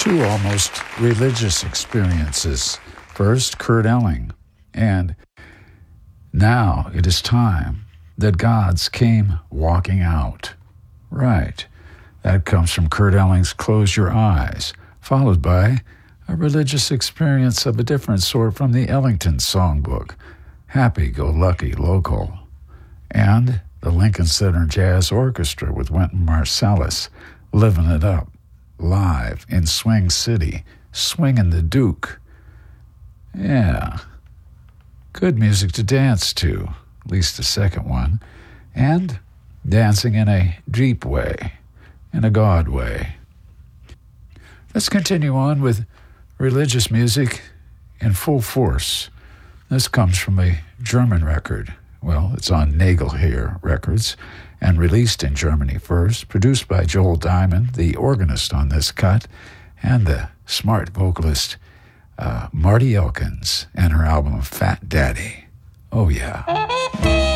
two almost religious experiences. First, Kurt Elling, and Now It Is Time That Gods Came Walking Out. Right, that comes from Kurt Elling's Close Your Eyes, followed by a religious experience of a different sort from the Ellington Songbook, Happy Go Lucky Local, and the Lincoln Center Jazz Orchestra with Wynton Marsalis, Living It Up, live in Swing City, Swingin' the Duke. Yeah, good music to dance to, at least the second one, and dancing in a deep way, in a God way. Let's continue on with religious music in full force. This comes from a German record. Well, it's on Nagelhair Records and released in Germany first, produced by Joel Diamond, the organist on this cut, and the smart vocalist Marty Elkins and her album Fat Daddy. Oh, yeah.